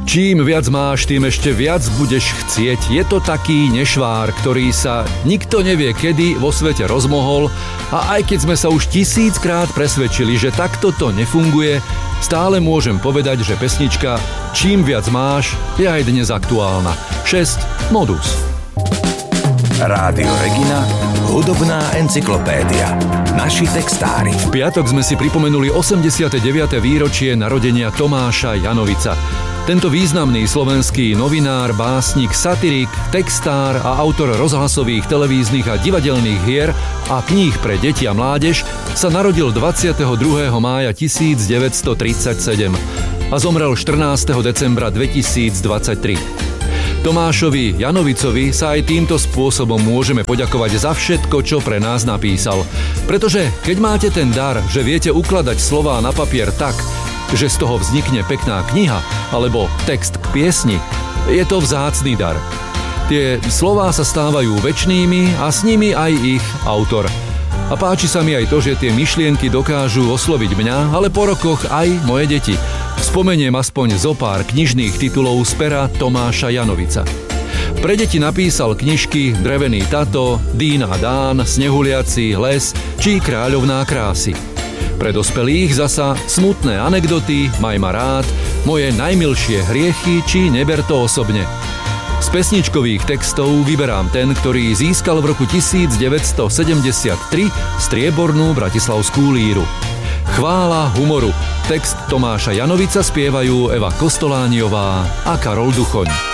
Čím viac máš, tým ešte viac budeš chcieť. Je to taký nešvár, ktorý sa nikto nevie kedy vo svete rozmohol a aj keď sme sa už 1000-krát presvedčili, že takto to nefunguje, stále môžem povedať, že pesnička Čím viac máš je aj dnes aktuálna. 6. Modus. Rádio Regina, hudobná encyklopédia. Naši textári. V piatok sme si pripomenuli 89. výročie narodenia Tomáša Janovica. Tento významný slovenský novinár, básnik, satirik, textár a autor rozhlasových, televíznych a divadelných hier a kníh pre deti a mládež sa narodil 22. mája 1937 a zomrel 14. decembra 2023. Tomášovi Janovicovi sa aj týmto spôsobom môžeme poďakovať za všetko, čo pre nás napísal. Pretože keď máte ten dar, že viete ukladať slová na papier tak, že z toho vznikne pekná kniha alebo text k piesni, je to vzácny dar. Tie slová sa stávajú večnými a s nimi aj ich autor. A páči sa mi aj to, že tie myšlienky dokážu osloviť mňa, ale po rokoch aj moje deti. Spomeniem aspoň zo pár knižných titulov z pera Tomáša Janovica. Pre deti napísal knižky Drevený tato, Dína a Dán, Snehuliaci, Les či Kráľovná krásy. Pre dospelých zasa Smutné anekdoty, Maj ma rád, Moje najmilšie hriechy či Neber to osobne. Z pesničkových textov vyberám ten, ktorý získal v roku 1973 striebornú bratislavskú líru. Chvála humoru. Text Tomáša Janovica spievajú Eva Kostolániová a Karol Duchoň.